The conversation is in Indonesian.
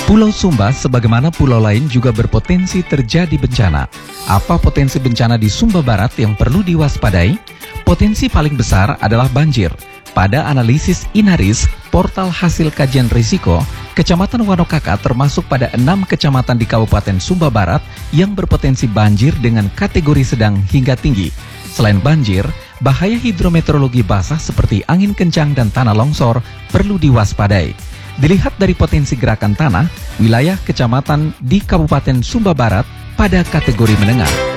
Pulau Sumba sebagaimana pulau lain juga berpotensi terjadi bencana. Apa potensi bencana di Sumba Barat yang perlu diwaspadai? Potensi paling besar adalah banjir. Pada analisis Inaris, portal hasil kajian risiko, Kecamatan Wanokaka termasuk pada 6 kecamatan di Kabupaten Sumba Barat yang berpotensi banjir dengan kategori sedang hingga tinggi. Selain banjir, bahaya hidrometeorologi basah seperti angin kencang dan tanah longsor perlu diwaspadai. Dilihat dari potensi gerakan tanah, wilayah kecamatan di Kabupaten Sumba Barat pada kategori menengah.